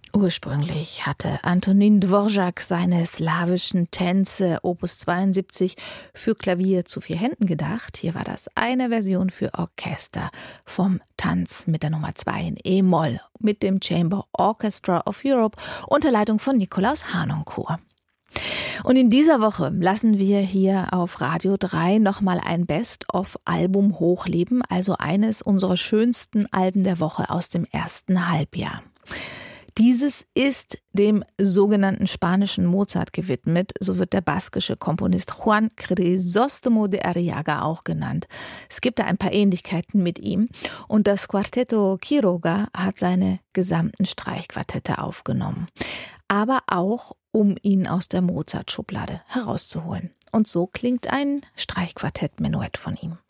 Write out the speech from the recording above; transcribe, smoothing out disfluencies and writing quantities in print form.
Ursprünglich hatte Antonín Dvořák seine slawischen Tänze Opus 72 für Klavier zu 4 Händen gedacht. Hier war das eine Version für Orchester vom Tanz mit der Nummer 2 in E-Moll mit dem Chamber Orchestra of Europe unter Leitung von Nikolaus Harnoncourt. Und in dieser Woche lassen wir hier auf Radio 3 nochmal ein Best-of-Album hochleben, also eines unserer schönsten Alben der Woche aus dem ersten Halbjahr. Dieses ist dem sogenannten spanischen Mozart gewidmet, so wird der baskische Komponist Juan Crisóstomo de Arriaga auch genannt. Es gibt da ein paar Ähnlichkeiten mit ihm und das Quarteto Quiroga hat seine gesamten Streichquartette aufgenommen. Aber auch, um ihn aus der Mozart-Schublade herauszuholen. Und so klingt ein Streichquartett-Menuett von ihm.